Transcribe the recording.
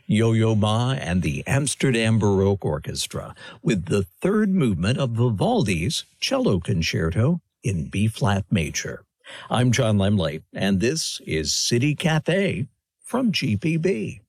Yo-Yo Ma and the Amsterdam Baroque Orchestra with the third movement of Vivaldi's Cello Concerto in B-flat major. I'm John Lemley, and this is City Cafe from GPB.